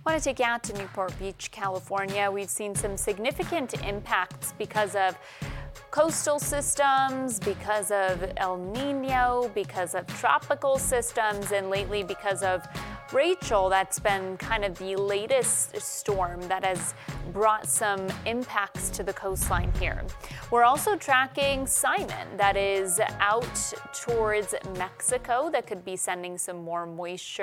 Want to take you out to Newport Beach, California. We've seen some significant impacts because of coastal systems, because of El Nino, because of tropical systems, and lately because of Rachel. That's been kind of the latest storm that has brought some impacts to the coastline here. We're also tracking Simon, that is out towards Mexico, that could be sending some more moisture